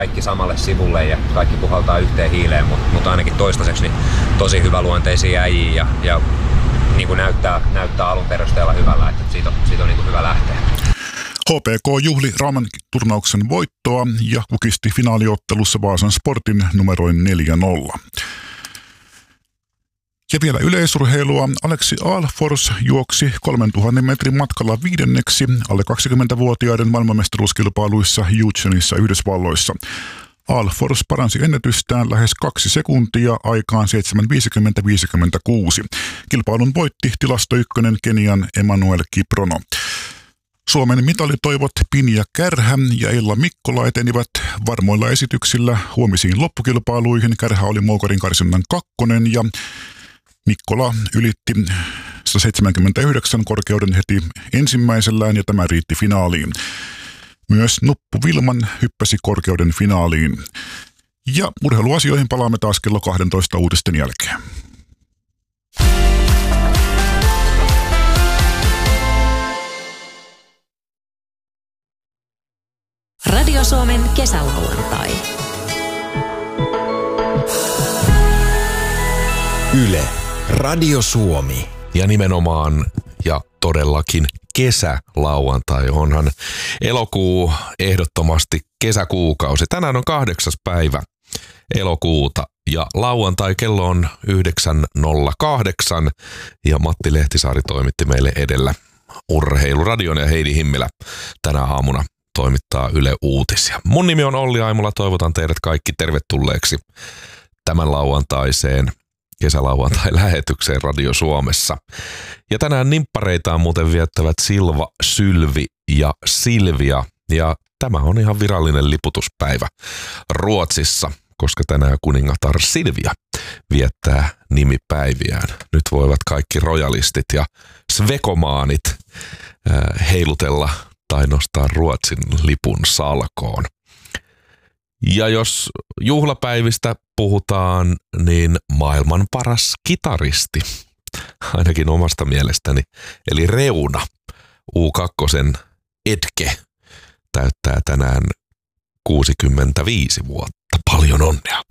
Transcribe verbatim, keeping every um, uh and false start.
kaikki samalle sivulle ja kaikki puhaltaa yhteen hiileen, mutta mut ainakin toistaiseksi niin tosi hyväluonteisia äijiä ja, ja niin kuin näyttää, näyttää alun perusteella hyvällä, että siitä on, siitä on niin kuin hyvä lähteä. H P K juhli Rauman turnauksen voittoa ja kukisti finaaliottelussa Vaasan Sportin numeroin neljä nolla. Ja vielä yleisurheilua. Aleksi Alfors juoksi kolmentuhannen metrin matkalla viidenneksi alle kaksikymmentävuotiaiden maailmanmestaruuskilpailuissa Houstonissa Yhdysvalloissa. Alfors paransi ennätystään lähes kaksi sekuntia aikaan seitsemän viisikymmentä viisikymmentäkuusi. Kilpailun voitti tilastoykkönen Kenian Emmanuel Kiprono. Suomen mitalitoivot Pinja Kärhä ja Ella Mikkola etenivät varmoilla esityksillä huomisiin loppukilpailuihin. Kärhä oli Moukarin karsinnan kakkonen ja Mikkola ylitti sata seitsemänkymmentäyhdeksän korkeuden heti ensimmäisellään ja tämä riitti finaaliin. Myös Nuppu Vilman hyppäsi korkeuden finaaliin. Ja urheiluasioihin palaamme taas kello kaksitoista uutisten jälkeen. Radio Suomen kesälauantai. Yle, Radio Suomi. Ja nimenomaan ja todellakin kesälauantai. Onhan elokuu ehdottomasti kesäkuukausi. Tänään on kahdeksas päivä elokuuta ja lauantai kello on yhdeksän nolla kahdeksan ja Matti Lehtisaari toimitti meille edellä Urheiluradion ja Heidi Himmilä tänä aamuna toimittaa Yle Uutisia. Mun nimi on Olli Aimola, toivotan teidät kaikki tervetulleeksi tämän lauantaiseen kesälauantai-lähetykseen Radio Suomessa. Ja tänään nimppareitaan muuten viettävät Silva, Sylvi ja Silvia. Ja tämä on ihan virallinen liputuspäivä Ruotsissa, koska tänään kuningatar Silvia viettää nimipäiviään. Nyt voivat kaikki rojalistit ja svekomaanit äh, heilutella tai nostaa Ruotsin lipun salkoon. Ja jos juhlapäivistä puhutaan, niin maailman paras kitaristi, ainakin omasta mielestäni, eli Reuna, U kaksi Edge, täyttää tänään kuusikymmentäviisi vuotta. Paljon onnea.